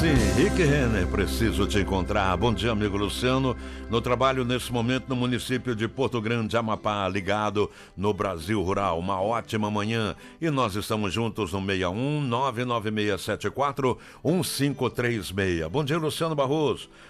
Sim, Rick Renner, preciso te encontrar. Bom dia, amigo Luciano. No trabalho nesse momento no município de Porto Grande, Amapá, ligado no Brasil Rural. Uma ótima manhã. E nós estamos juntos no 61 99674 1536. Bom dia, Luciano Barroso.